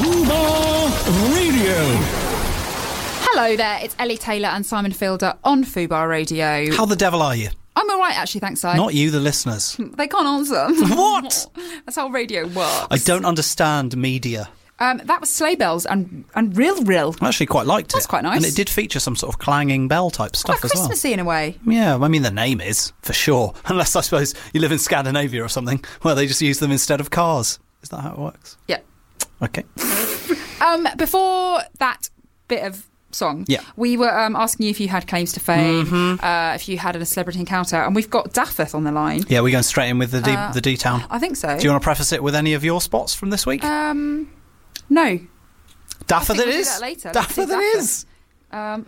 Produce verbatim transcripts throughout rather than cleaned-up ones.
Fubar Radio. Hello there, it's Ellie Taylor and Simon Fielder on Fubar Radio. How the devil are you? I'm all right, actually, thanks, Si. Not you, the listeners. They can't answer. What? That's how radio works. I don't understand media. Um, that was Sleigh Bells and, and Real Real. I actually quite liked it. That's quite nice. And it did feature some sort of clanging bell type stuff Quite as well. Christmassy in a way. Yeah, I mean, the name is, for sure. Unless, I suppose, you live in Scandinavia or something, where they just use them instead of cars. Is that how it works? Yeah. Okay. Um, before that bit of song, yeah. we were um, asking you if you had claims to fame, mm-hmm. uh, if you had a celebrity encounter, and we've got Daffeth on the line. Yeah, we're going straight in with the D- uh, the D-Town. I think so. Do you want to preface it with any of your spots from this week? Um, no. Daffeth it we'll is? Do that later. Daffeth it Daffeth. is? Um,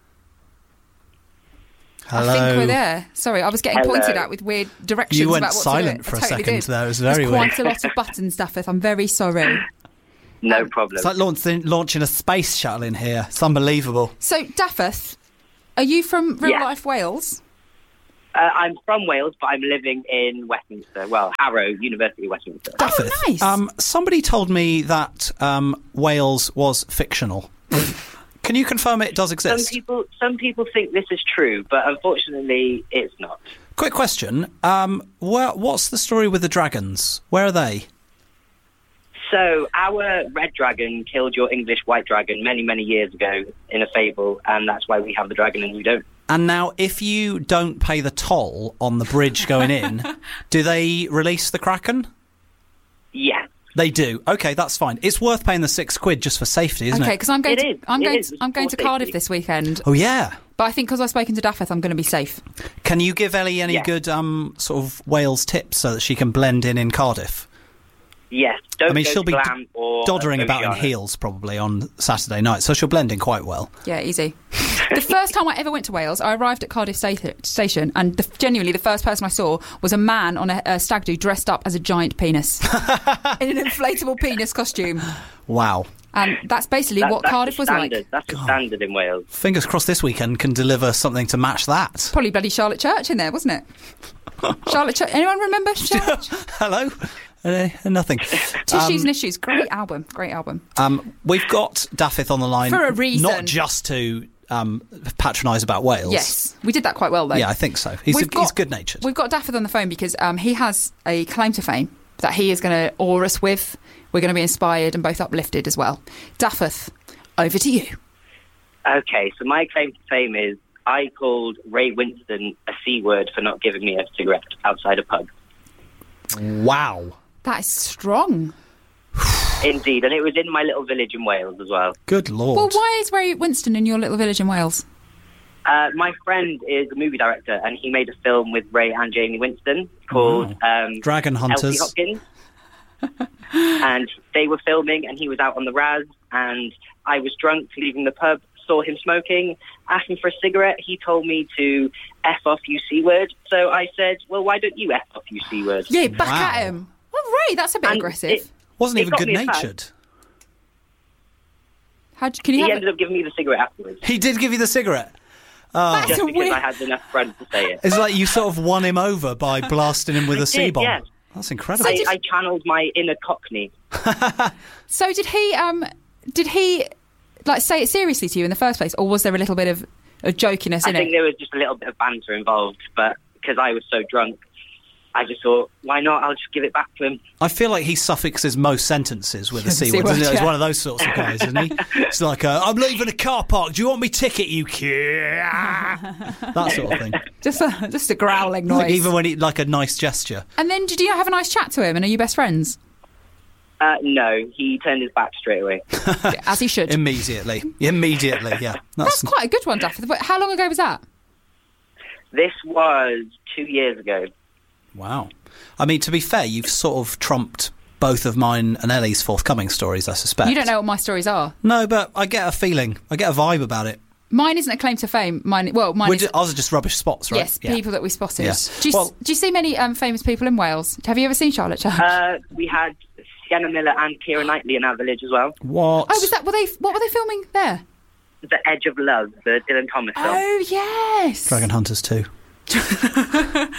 Hello. I think we're there. Sorry, I was getting Hello. pointed at with weird directions You went about what silent to do. for I a totally second did. there. It was very There's weird. quite a lot of buttons, Daffeth. I'm very sorry. No problem. It's like launching, launching a space shuttle in here. It's unbelievable. So, Daffeth, are you from real Yeah. life Wales? Uh, I'm from Wales, but I'm living in Westminster. Well, Harrow, University of Westminster. Daffeth, Oh, nice. um, somebody told me that um, Wales was fictional. Can you confirm it does Some exist? people, some people think this is true, but unfortunately, it's not. Quick question. Um, where, what's the story with the dragons? Where are they? So, our red dragon killed your English white dragon many, many years ago in a fable, and that's why we have the dragon and we don't. And now, if you don't pay the toll on the bridge going in, do they release the Kraken? Yeah. They do. Okay, that's fine. It's worth paying the six quid just for safety, isn't Okay, it? because I'm going It to is. I'm It going is. to, I'm going to For Cardiff safety. this weekend. Oh, yeah. But I think because I've spoken to Daffeth, I'm going to be safe. Can you give Ellie any Yeah. good um, sort of Wales tips so that she can blend in in Cardiff? Yes. Don't I mean, go she'll to be Glam or doddering about in Oceana. heels probably on Saturday night, so she'll blend in quite well. Yeah, easy. The first time I ever went to Wales, I arrived at Cardiff sta- station, and the, genuinely the first person I saw was a man on a, a stag do dressed up as a giant penis in an inflatable penis costume. Wow. And that's basically That- what that's Cardiff the was standard. like. That's the standard in Wales. Fingers crossed this weekend can deliver something to match that. Probably bloody Charlotte Church in there, wasn't it? Charlotte Church. Anyone remember Charlotte? Hello? Uh, nothing. Tissues and Issues. Great album. Great album. Um, we've got Daffeth on the line. For a reason. Not just to um, patronise about Wales. Yes. We did that quite well, though. Yeah, I think so. He's, We've a, got- he's good-natured. We've got Daffeth on the phone because um, he has a claim to fame that he is going to awe us with. We're going to be inspired and both uplifted as well. Daffeth, over to you. Okay, so my claim to fame is I called Ray Winston a C word for not giving me a cigarette outside a pub. Wow. That is strong. Indeed, and it was in my little village in Wales as well. Good Lord. Well, why is Ray Winston in your little village in Wales? Uh, my friend is a movie director, and he made a film with Ray and Jamie Winston called um, Dragon Hunters. Elsie Hopkins. And they were filming, and he was out on the Raz, and I was drunk leaving the pub, saw him smoking, asked him for a cigarette. He told me to F off, you C-word. So I said, well, why don't you F off, you C-word? Yeah, back Wow. at him. Oh, Ray, that's a bit And aggressive. it- Wasn't it even got me a good-natured. How'd you, can you He have ended it? up giving me the cigarette afterwards, He did give you the cigarette. That's just a because weird... I had enough front to say it. It's like you sort of won him over by blasting him with I a did, C-bomb. yeah. That's incredible. I, I channeled my inner Cockney. So did he, um, did he, like, say it seriously to you in the first place, or was there a little bit of, of jokiness I in think it? there was just a little bit of banter involved, but because I was so drunk, I just thought, why not? I'll just give it back to him. I feel like he suffixes most sentences with a C C word, word, isn't it? He's yeah. one of those sorts of guys, isn't he? It's like, uh, I'm leaving a car park. Do you want me ticket, you kid? That sort of thing. Just a, just a growling noise. Like, even when he, like a nice gesture. And then did you have a nice chat to him, and are you best friends? Uh, no, he turned his back straight away. As he should. Immediately. Immediately, yeah. That's quite a good one, Daffy. But how long ago was that? This was two years ago. Wow. I mean, to be fair, you've sort of trumped both of mine and Ellie's forthcoming stories, I suspect. You don't know what my stories are. No, but I get a feeling. I get a vibe about it. Mine isn't a claim to fame. Mine, well, mine We're is... ju- ours are just rubbish spots, right? Yes, Yeah. people that we spotted. Yeah. Do, you, Well- do you see many um, famous people in Wales? Have you ever seen Charlotte Church? Uh, we had Sienna Miller and Keira Knightley in our village as well. What? oh, was that? Were they? What were they filming there? The Edge of Love, the Dylan Thomas film. Oh yes, Dragon Hunters two. That's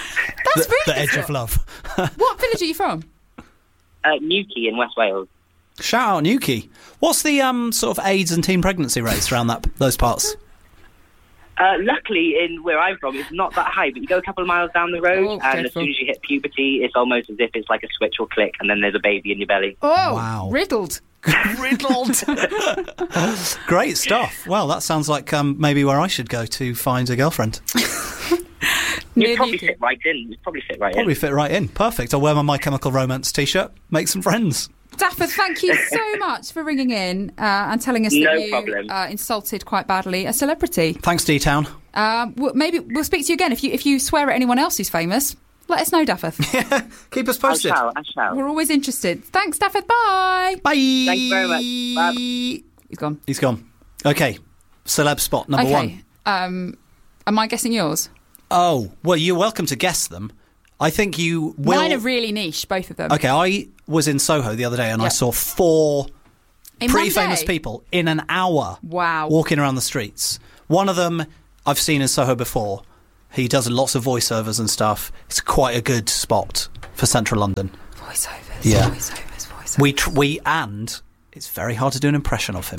The, really the Edge good. of Love. What village are you from? Uh, Newquay in West Wales. Shout out Newquay. What's the um sort of AIDS and teen pregnancy rates around that those parts? Uh, luckily, in where I'm from, it's not that high, but you go a couple of miles down the road, Oh, and dreadful. as soon as you hit puberty, it's almost as if it's like a switch will click, and then there's a baby in your belly. Oh, Wow. riddled. Riddled. Great stuff. Well, that sounds like um, maybe where I should go to find a girlfriend. Near You'd probably Newquay. fit right in. You'd probably fit right Probably in. fit right in. Perfect. I'll wear my My Chemical Romance t-shirt, make some friends. Dapper, thank you so much for ringing in uh, and telling us that No you problem. Uh, insulted quite badly a celebrity. Thanks, D-Town. Um, well, maybe we'll speak to you again if you if you swear at anyone else who's famous. Let us know, Daffer. Keep us I posted. shall, I shall. We're always interested. Thanks, Daffer. Bye. Bye. Thank you very much. Bye. He's gone. He's gone. Okay. Celeb spot number one. Okay. Um, am I guessing yours? Oh, well, you're welcome to guess them. I think you will. Mine are really niche, both of them. Okay, I was in Soho the other day and I Yeah. saw four In pretty one famous day? people in an hour Wow. walking around the streets. One of them I've seen in Soho before. He does lots of voiceovers and stuff. It's quite a good spot for central London. Voiceovers. Yeah. Voiceovers. Voiceovers. We tr- we and it's very hard to do an impression of him.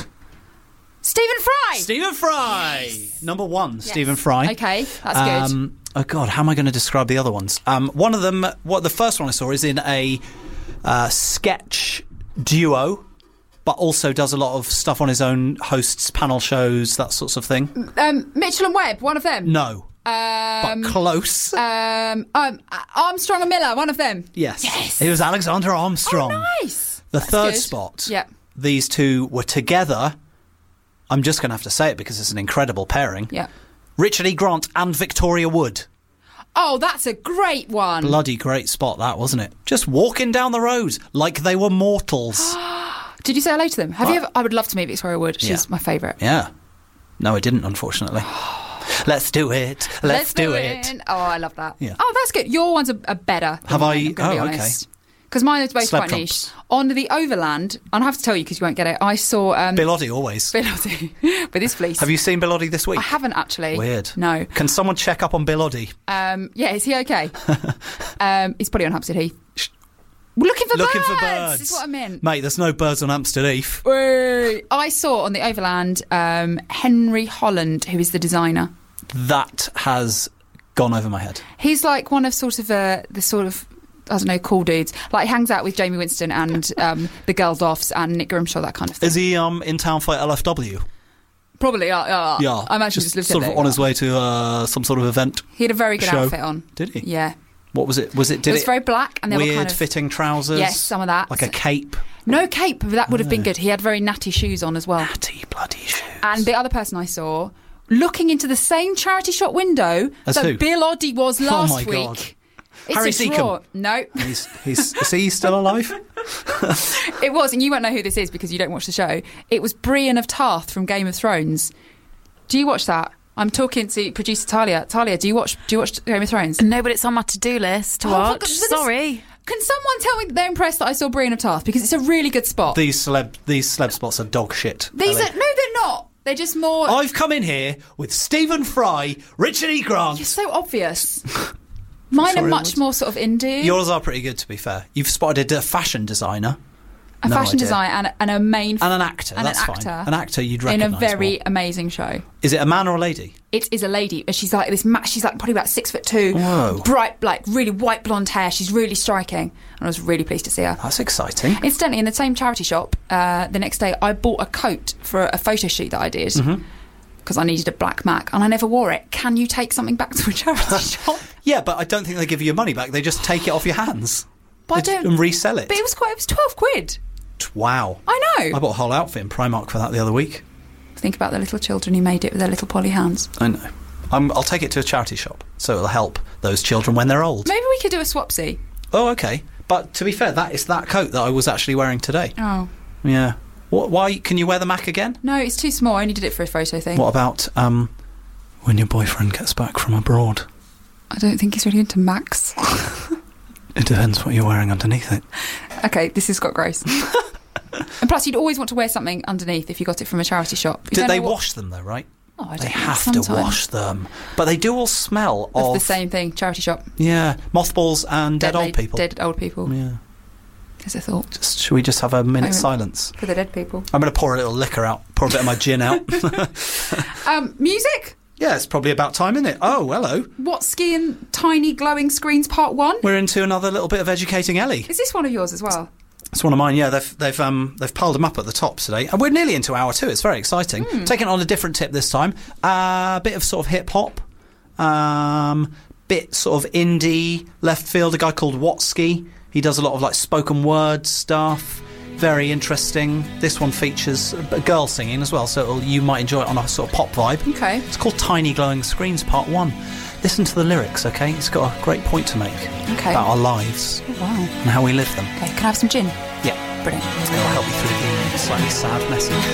Stephen Fry. Stephen Fry, number one. Stephen Fry. Okay, that's good. Um, oh God, how am I going to describe the other ones? Um, one of them, what the first one I saw is in a uh, sketch duo, but also does a lot of stuff on his own, hosts panel shows, that sorts of thing. Um, Mitchell and Webb, one of them. No, Um, but close. um, um, Armstrong and Miller, one of them. yes. yes. It was Alexander Armstrong. Oh, nice. The That's third good. spot. Yeah. These two were together. I'm just going to have to say it because it's an incredible pairing. Yeah. Richard E. Grant and Victoria Wood. Oh, that's a great one. Bloody great spot that, wasn't it? Just walking down the road like they were mortals. Did you say hello to them? Have you What? ever? I would love to meet Victoria Wood. She's Yeah. my favourite. Yeah. No, I didn't, unfortunately. Let's do it. Let's, do it. Oh, I love that. Yeah. Oh, that's good. Your ones are, are better. than Have I- mine, I'm gonna be oh, okay. honest. Because mine are both Slab quite trumps. niche. On the Overland, and I have to tell you because you won't get it, I saw um, Bill Oddie, always. Bill Oddie with his fleece. Have you seen Bill Oddie this week? I haven't actually. Weird. No. Can someone check up on Bill Oddie? Um, yeah, is he okay? um, he's probably on Hampstead Heath. We're looking for Looking birds. for birds. Is what I meant. Mate, there's no birds on Hampstead Heath. Wait. I saw on the Overland um, Henry Holland, who is the designer. That has gone over my head. He's like one of sort of uh, the sort of I don't know cool dudes. Like he hangs out with Jamie Winston and um, the Geldofs and Nick Grimshaw, that kind of thing. Is he um, in town for L F W? Probably. Uh, uh, Yeah. I imagine just, just lived sort there. of on his way to uh, some sort of event. He had a very good show. outfit on. Did he? Yeah. What was it? Was it? Did it was very black and they weird were kind of fitting trousers? Yes, some of that. Like a cape. No cape, but that would have been good. He had very natty shoes on as well. Natty bloody shoes. And the other person I saw looking into the same charity shop window As that who? Bill Oddie was last my week. God. It's Harry a Seacombe. draw. No, He's, he's, is he still alive? it was, and you won't know who this is because you don't watch the show. It was Brienne of Tarth from Game of Thrones. Do you watch that? I'm talking to producer Talia. Talia, do you watch? Do you watch Game of Thrones? No, but it's on my to-do list to Oh, for watch. goodness- this- Sorry. Can someone tell me that they're impressed that I saw Brienne of Tarth because it's a really good spot? These celeb, these celeb spots are dog shit. These Ellie. are no, they're not. They're just more. I've come in here with Stephen Fry, Richard E. Grant. You're so obvious. Mine Sorry, are much what? more sort of indie. Yours are pretty good, to be fair. You've spotted a fashion designer. a No fashion idea. designer and, and a main And an actor, and that's an fine. actor An actor you'd in a recognise very more. amazing show. Is it a man or a lady? It is a lady. She's like this. Ma- she's like probably about six foot two. Whoa. Bright, like really white blonde hair. She's really striking, and I was really pleased to see her. That's exciting. Incidentally, in the same charity shop, uh, the next day I bought a coat for a photo shoot that I did Mm-hmm. because I needed a black Mac, and I never wore it. Can you take something back to a charity shop? Yeah, but I don't think they give you your money back. They just take it off your hands. But I They- don't- And resell it. But it was quite. It was twelve quid. Wow. I know. I bought a whole outfit in Primark for that the other week. Think about the little children who made it with their little poly hands. I know. I'm, I'll take it to a charity shop, so it'll help those children when they're old. Maybe we could do a swapsy. Oh, okay. But to be fair, that is that coat that I was actually wearing today. Oh Yeah. What, why? Can you wear the Mac again? no, it's too small. I only did it for a photo thing. What about um, when your boyfriend gets back from abroad? I don't think he's really into Macs. It depends what you're wearing underneath it. Okay, this has got gross. And plus, you'd always want to wear something underneath if you got it from a charity shop. You Did don't they know what- wash them though, right? Oh, I They don't know, have sometimes. to wash them. But they do all smell It's of... the same thing, charity shop. Yeah, mothballs and dead, old lady- people. Dead old people. Yeah. There's a thought. Just, should we just have a minute's Moment. silence? For the dead people. I'm going to pour a little liquor out, pour a bit of my gin out. Um, music? Yeah, it's probably about time, isn't it? Oh, hello. What's skiing tiny glowing screens part one? We're into another little bit of educating Ellie. Is this one of yours as well? It's one of mine, yeah. They've they've um they've piled them up at the top today, and we're nearly into hour two. It's very exciting. Mm. Taking it on a different tip this time. A uh, bit of sort of hip hop, um, bit sort of indie left field. A guy called Watsky. He does a lot of like spoken word stuff. Very interesting. This one features a girl singing as well, so it'll, you might enjoy it on a sort of pop vibe. Okay. It's called Tiny Glowing Screens Part One. Listen to the lyrics, okay? It's got a great point to make Okay. about our lives Oh, wow. and how we live them. Okay, can I have some gin? Yeah, Brilliant. it'll help you through the slightly sad message.